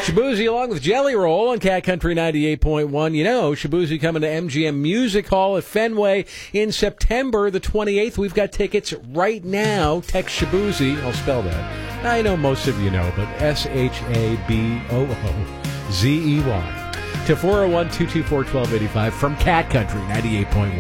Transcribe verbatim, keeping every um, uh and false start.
Shabuzi along with Jelly Roll on Cat Country ninety-eight point one. You know, Shabuzi coming to M G M Music Hall at Fenway in September the twenty-eighth. We've got tickets right now. Text Shabuzi. I'll spell that. I know most of you know, but S H A B O O Z E Y to four oh one, two two four, one two eight five from Cat Country ninety-eight point one.